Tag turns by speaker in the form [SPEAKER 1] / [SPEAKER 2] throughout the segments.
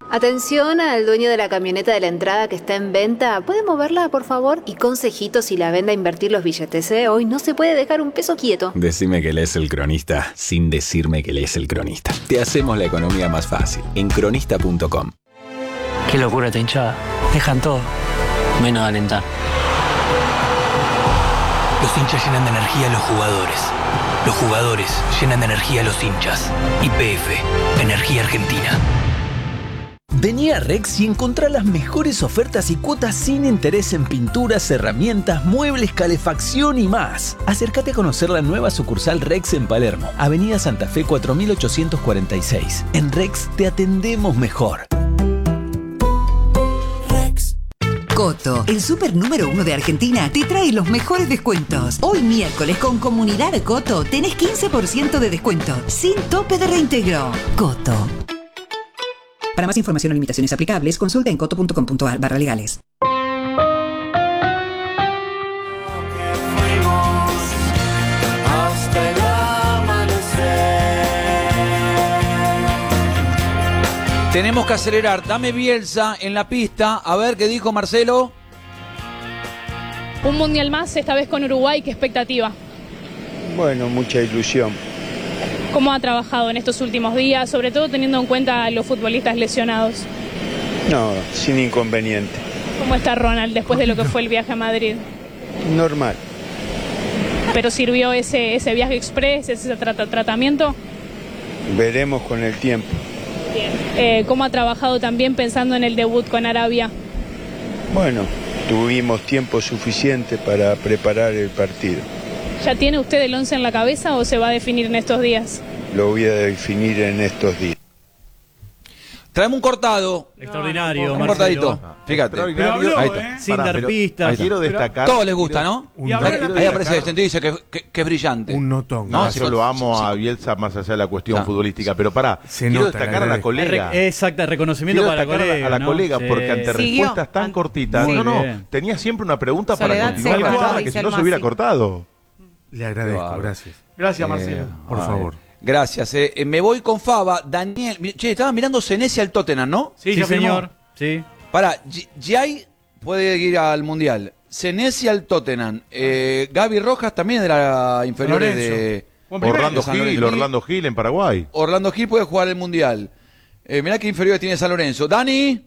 [SPEAKER 1] Atención al dueño de la camioneta de la entrada que está en venta. ¿Puede moverla, por favor? Y consejitos si la vende a invertir los billetes, ¿eh? Hoy no se puede dejar un peso quieto.
[SPEAKER 2] Decime que lees El Cronista sin decirme que lees El Cronista. Te hacemos la economía más fácil en cronista.com.
[SPEAKER 3] Qué locura esta hinchada. Dejan todo, menos de alentar.
[SPEAKER 4] Los hinchas llenan de energía a los jugadores. Los jugadores llenan de energía a los hinchas. YPF, Energía Argentina.
[SPEAKER 5] Vení a Rex y encontrá las mejores ofertas y cuotas sin interés en pinturas, herramientas, muebles, calefacción y más. Acércate a conocer la nueva sucursal Rex en Palermo, Avenida Santa Fe 4846. En Rex te atendemos mejor.
[SPEAKER 6] Coto, el súper número 1 de Argentina, te trae los mejores descuentos. Hoy miércoles con Comunidad Coto tenés 15% de descuento, sin tope de reintegro. Coto. Para más información o limitaciones aplicables, consulta en coto.com.ar/legales.
[SPEAKER 7] Tenemos que acelerar. Dame Bielsa en la pista. A ver qué dijo Marcelo.
[SPEAKER 8] Un mundial más, esta vez con Uruguay. ¿Qué expectativa?
[SPEAKER 9] Bueno, mucha ilusión.
[SPEAKER 8] ¿Cómo ha trabajado en estos últimos días, sobre todo teniendo en cuenta a los futbolistas lesionados?
[SPEAKER 9] No, sin inconveniente.
[SPEAKER 8] ¿Cómo está Ronald después de lo que fue el viaje a Madrid?
[SPEAKER 9] Normal.
[SPEAKER 8] ¿Pero sirvió ese viaje express, ese tratamiento?
[SPEAKER 9] Veremos con el tiempo.
[SPEAKER 8] Bien. ¿Cómo ha trabajado también pensando en el debut con Arabia?
[SPEAKER 9] Bueno, tuvimos tiempo suficiente para preparar el partido.
[SPEAKER 8] ¿Ya tiene usted el 11 en la cabeza o se va a definir en estos días?
[SPEAKER 9] Lo voy a definir en estos días.
[SPEAKER 7] Traeme un cortado.
[SPEAKER 10] Extraordinario,
[SPEAKER 7] un
[SPEAKER 10] Marcelo.
[SPEAKER 7] cortadito. Fíjate.
[SPEAKER 10] Habló,
[SPEAKER 7] Ahí está.
[SPEAKER 10] sin dar pistas.
[SPEAKER 11] Quiero destacar.
[SPEAKER 7] Todos les gusta, ¿no? Ahí aparece el sentido y dice que es brillante.
[SPEAKER 11] Un notón. No, yo lo amo a Bielsa más allá de la cuestión futbolística, pero quiero destacar a la colega.
[SPEAKER 10] Exacto, reconocimiento para la colega.
[SPEAKER 11] A la colega, porque ante respuestas tan cortitas, tenía siempre una pregunta para continuar la charla que si no se hubiera cortado.
[SPEAKER 12] Le agradezco, gracias.
[SPEAKER 10] Gracias, Marcelo.
[SPEAKER 12] Por favor.
[SPEAKER 7] Gracias. Me voy con Fava. Daniel. Che, estaba mirando Senesi al Tottenham, ¿no?
[SPEAKER 10] Sí, señor. Sí.
[SPEAKER 7] Pará, Giai puede ir al Mundial. Senesi al Tottenham. Gaby Rojas también de la inferior de
[SPEAKER 11] Orlando Gil en Paraguay.
[SPEAKER 7] Orlando Gil puede jugar el Mundial. Mirá qué inferiores tiene San Lorenzo. Dani.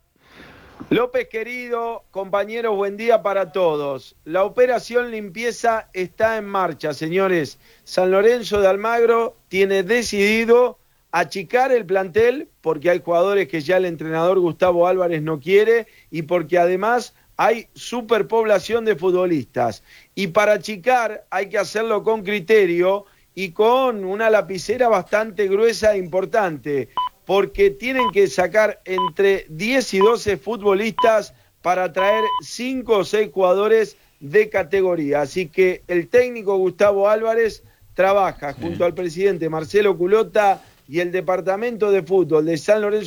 [SPEAKER 13] López, querido, compañeros, buen día para todos. La operación limpieza está en marcha, señores. San Lorenzo de Almagro tiene decidido achicar el plantel porque hay jugadores que ya el entrenador Gustavo Álvarez no quiere y porque además hay superpoblación de futbolistas. Y para achicar hay que hacerlo con criterio y con una lapicera bastante gruesa e importante, porque tienen que sacar entre 10 y 12 futbolistas para traer 5 o 6 jugadores de categoría. Así que el técnico Gustavo Álvarez trabaja junto al presidente Marcelo Culota y el departamento de fútbol de San Lorenzo